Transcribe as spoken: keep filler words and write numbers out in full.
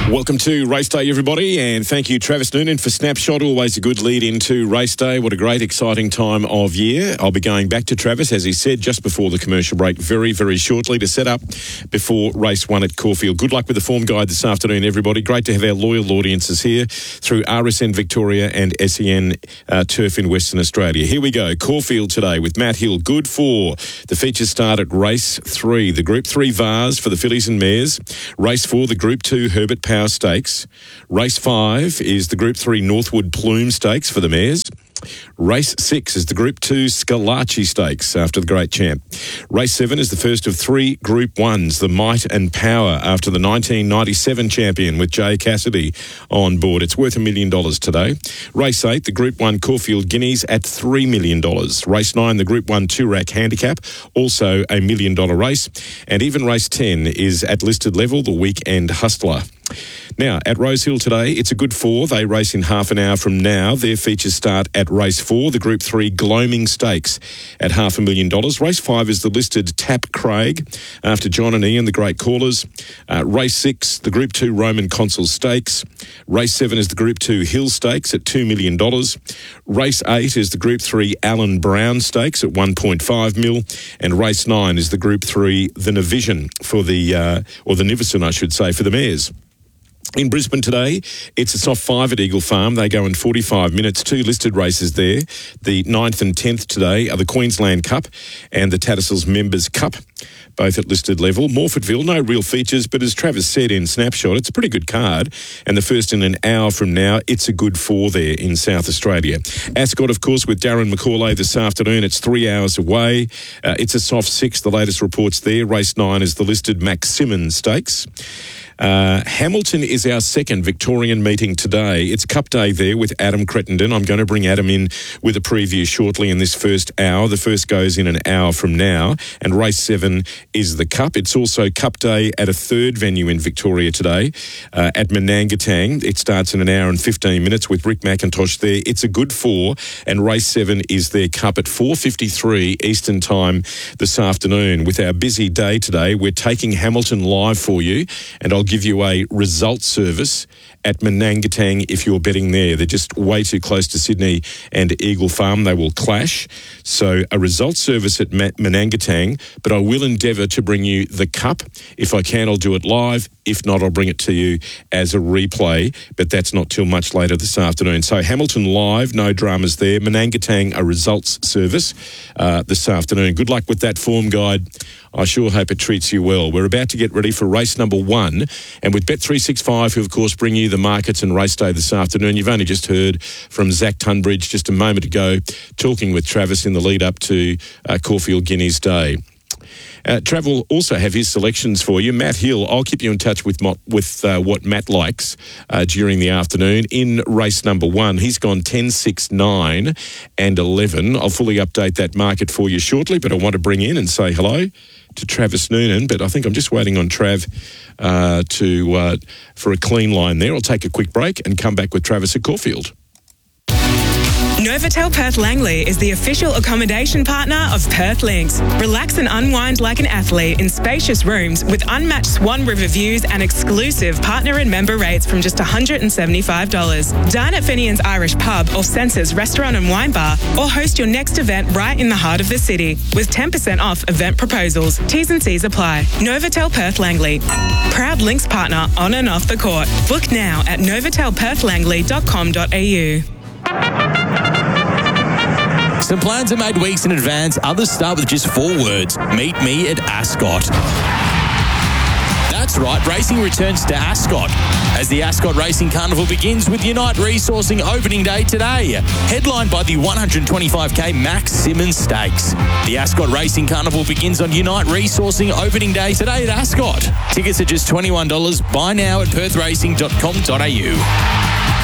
Welcome to Race Day, everybody, and thank you, Travis Noonan, for Snapshot. Always a good lead into Race Day. What a great, exciting time of year. I'll be going back to Travis, as he said, just before the commercial break, very, very shortly to set up before race one at Caulfield. Good luck with the form guide this afternoon, everybody. Great to have our loyal audiences here through R S N Victoria and S E N uh, Turf in Western Australia. Here we go. Caulfield today with Matt Hill. Good for the features start at race three. The Group three Vars for the fillies and mares. Race four, the Group two Herbert Power Stakes. Race five is the Group three Northwood Plume Stakes for the mares. Race six is the Group two Scalacci Stakes after the Great Champ. Race seven is the first of three Group ones, the Might and Power after the nineteen ninety-seven champion with Jay Cassidy on board. It's worth a million dollars today. Race eight, the Group one Caulfield Guineas at three million dollars. Race nine, the Group one Toorak Handicap, also a million dollar race. And even race ten is at listed level, the Weekend Hustler. Now, at Rosehill today, it's a good four. They race in half an hour from now. Their features start at race four, the Group three Gloaming Stakes at half a million dollars. Race five is the listed Tap Craig after John and Ian, the great callers. Uh, race six, the Group two Roman Consul Stakes. Race seven is the Group two Hill Stakes at two million dollars. Race eight is the Group three Alan Brown Stakes at one point five mil. And race nine is the Group three The Navision for the, uh, or the Nivison, I should say, for the mares. In Brisbane today, it's a soft five at Eagle Farm. They go in forty-five minutes. Two listed races there. The ninth and tenth today are the Queensland Cup and the Tattersalls Members Cup, both at listed level. Morfettville, no real features, but as Travis said in Snapshot, it's a pretty good card. And the first in an hour from now, it's a good four there in South Australia. Ascot, of course, with Darren McCauley this afternoon. It's three hours away. Uh, it's a soft six. The latest reports there. Race nine is the listed Max Simmons Stakes. Uh, Hamilton is our second Victorian meeting today. It's Cup Day there with Adam Crittenden. I'm going to bring Adam in with a preview shortly in this first hour. The first goes in an hour from now, and race seven is the Cup. It's also Cup Day at a third venue in Victoria today, uh, at Menangatang. It starts in an hour and fifteen minutes with Rick McIntosh there. It's a good four, and race seven is their Cup at four fifty-three Eastern Time this afternoon. With our busy day today, we're taking Hamilton live for you, and I'll give you a result service at Menangatang if you're betting there. They're just way too close to Sydney and Eagle Farm. They will clash. So a result service at Menangatang, but I will endeavour to bring you the Cup. If I can, I'll do it live. If not, I'll bring it to you as a replay, but that's not till much later this afternoon. So Hamilton live, no dramas there. Menangatang, a results service uh, this afternoon. Good luck with that form guide. I sure hope it treats you well. We're about to get ready for race number one. And with Bet three sixty-five, who, of course, bring you the markets and race day this afternoon, you've only just heard from Zach Tunbridge just a moment ago talking with Travis in the lead up to uh, Caulfield Guineas Day. Uh, Trav will also have his selections for you. Matt Hill, I'll keep you in touch with mo- with uh, what Matt likes uh, during the afternoon. In race number one, he's gone ten, six, nine and eleven. I'll fully update that market for you shortly, but I want to bring in and say hello to Travis Noonan, but I think I'm just waiting on Trav uh, to uh, for a clean line there. I'll take a quick break and come back with Travis at Caulfield. Novotel Perth Langley is the official accommodation partner of Perth Links. Relax and unwind like an athlete in spacious rooms with unmatched Swan River views and exclusive partner and member rates from just one hundred seventy-five dollars. Dine at Fenian's Irish Pub or Senses Restaurant and Wine Bar, or host your next event right in the heart of the city with ten percent off event proposals. T's and C's apply. Novotel Perth Langley, proud Links partner on and off the court. Book now at novotel perth langley dot com dot a u. Some plans are made weeks in advance. Others start with just four words. Meet me at Ascot. That's right, racing returns to Ascot as the Ascot Racing Carnival begins with Unite Resourcing opening day today, headlined by the one hundred twenty-five k Max Simmons Stakes. The Ascot Racing Carnival begins on Unite Resourcing opening day today at Ascot. Tickets are just twenty-one dollars. Buy now at perth racing dot com dot a u.